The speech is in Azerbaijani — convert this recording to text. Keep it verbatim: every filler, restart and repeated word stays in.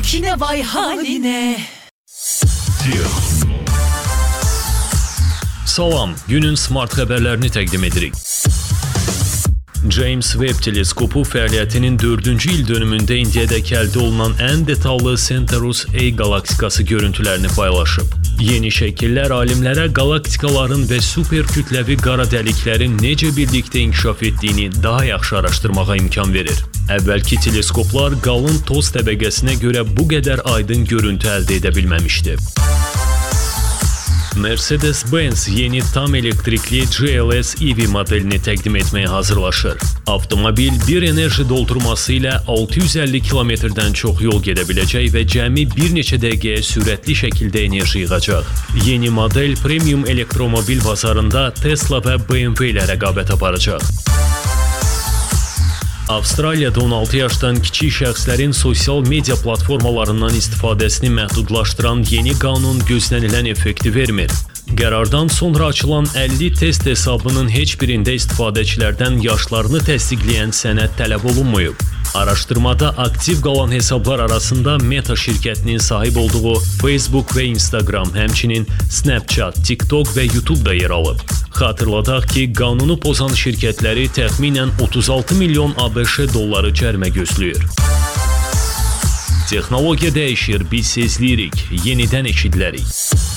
zevkine vay haline. Salam, günün smart xəbərlərini təqdim edirik. James Webb teleskopu fəaliyyətinin dördüncü il dönümündə indiyədək əldə olunan ən detallı Centaurus A galaktikası görüntülərini paylaşıb. Yeni şəkillər alimlərə galaktikaların və super kütləvi qara dəliklərin necə birlikdə inkişaf etdiyini daha yaxşı araşdırmağa imkan verir. Əvvəlki teleskoplar qalın toz təbəqəsinə görə bu qədər aydın görüntü əldə edə bilməmişdi. Mercedes-Benz yeni tam elektrikli G L S E V modelini təqdim etməyə hazırlaşır. Avtomobil bir enerji doldurması ilə altı yüz əlli kilometrdən çox yol gedə biləcək və cəmi bir neçə dəqiqəyə sürətli şəkildə enerji yığacaq. Yeni model premium elektromobil bazarında Tesla və B M W ilə rəqabət aparacaq. Avstraliyada on altı yaşdan kiçik şəxslərin sosial media platformalarından istifadəsini məhdudlaşdıran yeni qanun gözlənilən effekti vermir. Qərardan sonra açılan əlli test hesabının heç birində istifadəçilərdən yaşlarını təsdiqləyən sənəd tələb olunmayıb. Araşdırmada aktiv qalan hesablar arasında Meta şirkətinin sahib olduğu Facebook və Instagram, həmçinin Snapchat, TikTok və YouTube da yer alıb. Xatırladaq ki, qanunu pozan şirkətləri təxminən otuz altı milyon ABŞ dolları cərimə gözləyir. Texnologiya dəyişir, biz sezləyirik, yenidən eşidilərik.